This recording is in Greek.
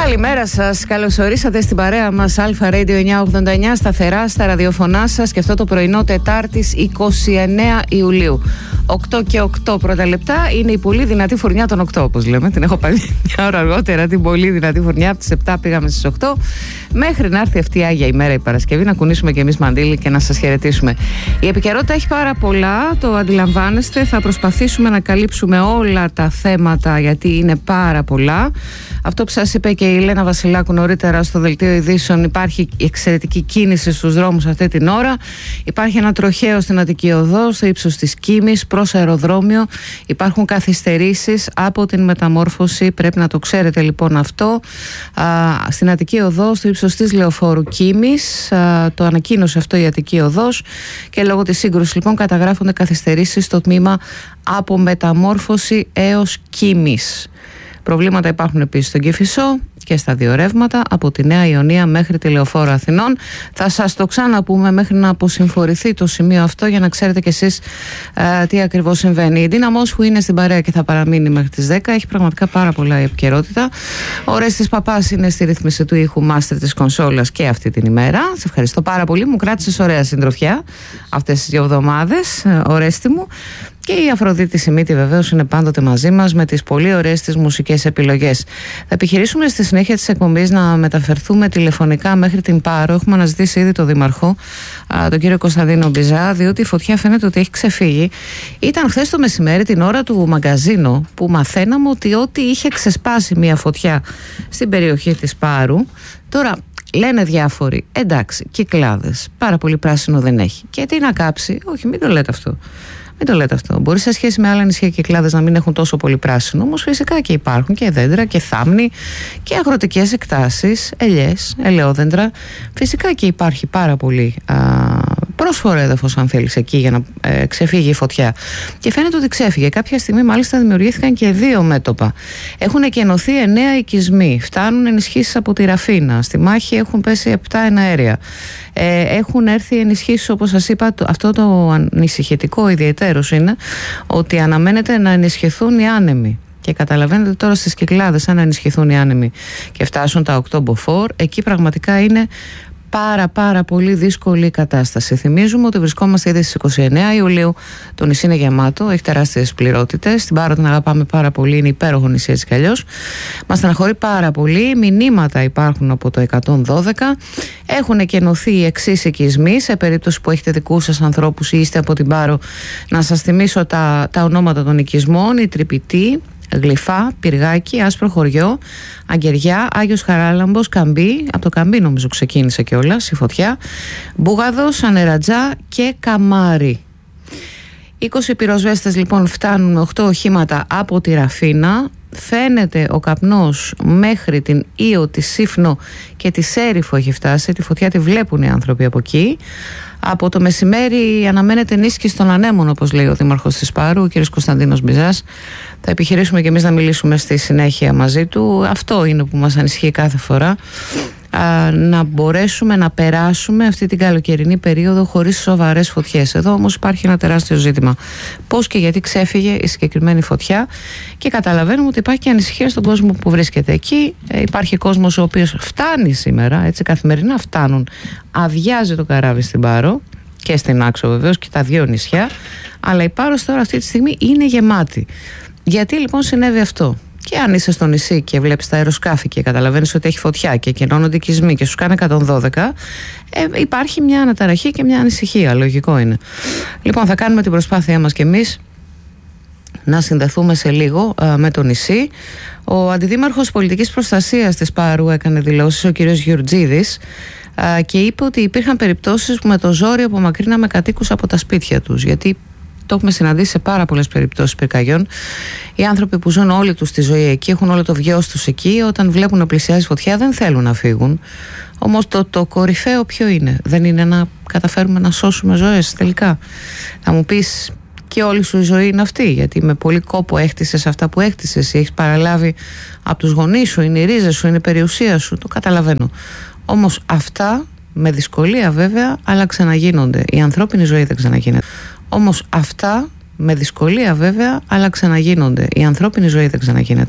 Καλημέρα σας, καλώς ορίσατε στην παρέα μας Αλφα Radio 989 σταθερά στα ραδιοφωνά σας και αυτό το πρωινό Τετάρτης 29 Ιουλίου. 8 και 8 πρώτα λεπτά είναι η πολύ δυνατή φουρνιά των 8, όπως λέμε. Την έχω πάει μια ώρα αργότερα, την πολύ δυνατή φουρνιά. Από τις 7 πήγαμε στις 8, μέχρι να έρθει αυτή η Άγια ημέρα η Παρασκευή, να κουνήσουμε και εμείς μαντήλι και να σας χαιρετήσουμε. Η επικαιρότητα έχει πάρα πολλά, το αντιλαμβάνεστε. Θα προσπαθήσουμε να καλύψουμε όλα τα θέματα, γιατί είναι πάρα πολλά. Αυτό που σας είπε και η Λένα Βασιλάκου νωρίτερα στο δελτίο ειδήσεων, υπάρχει εξαιρετική κίνηση στους δρόμους αυτή την ώρα. Υπάρχει ένα τροχαίο στην Αττική Οδό, στο ύψος της Κίμης, προς αεροδρόμιο. Υπάρχουν καθυστερήσεις από την μεταμόρφωση, πρέπει να το ξέρετε λοιπόν αυτό. Στην Αττική Οδό, στο ύψος της Λεωφόρου Κίμης, το ανακοίνωσε αυτό η Αττική Οδός, και λόγω της σύγκρουσης λοιπόν καταγράφονται καθυστερήσεις στο τμήμα από μεταμόρφωση έως Κίμης. Προβλήματα υπάρχουν επίσης στον Κηφισό και στα δύο ρεύματα από τη Νέα Ιωνία μέχρι τη Λεωφόρο Αθηνών. Θα σας το ξαναπούμε μέχρι να αποσυμφορηθεί το σημείο αυτό, για να ξέρετε κι εσείς τι ακριβώς συμβαίνει. Η Δύναμος που είναι στην παρέα και θα παραμείνει μέχρι τις 10, έχει πραγματικά πάρα πολλά η επικαιρότητα. Ο Ρέστης Παπάς είναι στη ρύθμιση του ήχου μάστερ της κονσόλας και αυτή την ημέρα. Σε ευχαριστώ πάρα πολύ, μου κράτησες ωραία συντροφιά αυτές τις 2 εβδομάδες, ο Ρέστη μου. Και η Αφροδίτη Σιμίτη βεβαίως είναι πάντοτε μαζί μας με τις πολύ ωραίες τις μουσικές επιλογές. Θα επιχειρήσουμε στη συνέχεια της εκπομπής να μεταφερθούμε τηλεφωνικά μέχρι την Πάρο. Έχουμε αναζητήσει ήδη τον Δήμαρχο, τον κύριο Κωνσταντίνο Μπιζά, διότι η φωτιά φαίνεται ότι έχει ξεφύγει. Ήταν χθες το μεσημέρι, την ώρα του μαγκαζίνο, που μαθαίναμε ότι είχε ξεσπάσει μια φωτιά στην περιοχή της Πάρου. Τώρα λένε διάφοροι, εντάξει, Κυκλάδες, πάρα πολύ πράσινο δεν έχει. Και τι να κάψει, όχι, μην το λέτε αυτό. Μην το λέτε αυτό. Μπορεί σε σχέση με άλλα νησιά και Κυκλάδες να μην έχουν τόσο πολύ πράσινο, όμως φυσικά και υπάρχουν και δέντρα και θάμνη και αγροτικές εκτάσεις, ελιές, ελαιόδεντρα. Φυσικά και υπάρχει πάρα πολύ πρόσφορο έδαφος, αν θέλεις, εκεί για να ξεφύγει η φωτιά. Και φαίνεται ότι ξέφυγε. Κάποια στιγμή μάλιστα δημιουργήθηκαν και 2 μέτωπα. Έχουν εκενωθεί 9 οικισμοί. Φτάνουν ενισχύσεις από τη Ραφίνα. Στη Μάχη έχουν πέσει 7 εναέρια. Έχουν έρθει ενισχύσεις, όπως σας είπα. Αυτό το ανησυχητικό ιδιαιτέρως είναι ότι αναμένεται να ενισχυθούν οι άνεμοι. Και καταλαβαίνετε τώρα στις Κυκλάδες, αν ενισχυθούν οι άνεμοι και φτάσουν τα 8 μποφόρ, εκεί πραγματικά είναι πάρα πολύ δύσκολη η κατάσταση. Θυμίζουμε ότι βρισκόμαστε ήδη στις 29 Ιουλίου, το νησί είναι γεμάτο, έχει τεράστιες πληρότητες. Στην Πάρο την αγαπάμε πάρα πολύ, είναι υπέροχο νησί έτσι κι αλλιώς. Μας στεναχωρεί πάρα πολύ. Μηνύματα υπάρχουν από το 112. Έχουν εκενωθεί οι εξής οικισμοί. Σε περίπτωση που έχετε δικούς σας ανθρώπους ή είστε από την Πάρο, να σας θυμίσω τα ονόματα των οικισμών: η Τρυπητή, Γλυφά, Πυργάκι, Άσπρο Χωριό, Αγκεριά, Άγιος Χαράλαμπος, Καμπή, από το Καμπή νομίζω ξεκίνησε κιόλας η φωτιά, Μπούγαδος, Ανερατζά και Καμάρι. 20 πυροσβέστες λοιπόν φτάνουν με 8 οχήματα από τη Ραφίνα. Φαίνεται ο καπνός μέχρι την Ήο, τη Σύφνο και τη Σέριφο έχει φτάσει. Τη φωτιά τη βλέπουν οι άνθρωποι από εκεί. Από το μεσημέρι αναμένεται ενίσχυση των ανέμων, όπως λέει ο Δήμαρχος της Πάρου, ο κ. Κωνσταντίνος Μπιζάς. Θα επιχειρήσουμε και εμείς να μιλήσουμε στη συνέχεια μαζί του. Αυτό είναι που μας ανησυχεί κάθε φορά. Να μπορέσουμε να περάσουμε αυτή την καλοκαιρινή περίοδο χωρίς σοβαρές φωτιές. Εδώ όμως υπάρχει ένα τεράστιο ζήτημα. Πώς και γιατί ξέφυγε η συγκεκριμένη φωτιά, και καταλαβαίνουμε ότι υπάρχει και ανησυχία στον κόσμο που βρίσκεται εκεί. Υπάρχει κόσμος ο οποίος φτάνει σήμερα, έτσι καθημερινά φτάνουν. Αδειάζει το καράβι στην Πάρο και στην Άξο βεβαίως και τα 2 νησιά, αλλά η Πάρος τώρα αυτή τη στιγμή είναι γεμάτη. Γιατί λοιπόν συνέβη αυτό? Και αν είσαι στο νησί και βλέπεις τα αεροσκάφη και καταλαβαίνεις ότι έχει φωτιά και κενώνονται οικισμοί και σου κάνει 112, υπάρχει μια αναταραχή και μια ανησυχία. Λογικό είναι. Λοιπόν, θα κάνουμε την προσπάθειά μας κι εμείς να συνδεθούμε σε λίγο με το νησί. Ο Αντιδήμαρχος Πολιτικής Προστασίας της Πάρου έκανε δηλώσεις, ο κ. Γιουρτζίδης, και είπε ότι υπήρχαν περιπτώσεις που με το ζόρι απομακρύναμε κατοίκους από τα σπίτια τους. Γιατί το έχουμε συναντήσει σε πάρα πολλές περιπτώσεις πυρκαγιών. Οι άνθρωποι που ζουν όλη τους τη ζωή εκεί, έχουν όλο το βιός τους εκεί, όταν βλέπουν να πλησιάζει φωτιά δεν θέλουν να φύγουν. Όμως το κορυφαίο ποιο είναι? Δεν είναι να καταφέρουμε να σώσουμε ζωές τελικά? Θα μου πεις, και όλη σου η ζωή είναι αυτή, γιατί με πολύ κόπο έκτισες αυτά που έκτισες, έχεις παραλάβει από τους γονείς σου, είναι οι ρίζες σου, είναι η περιουσία σου, το καταλαβαίνω. Όμως αυτά με δυσκολία βέβαια, αλλά ξαναγίνονται. Η ανθρώπινη ζωή δεν ξαναγίνεται. Όμως αυτά με δυσκολία βέβαια, αλλά ξαναγίνονται. Η ανθρώπινη ζωή δεν ξαναγίνεται.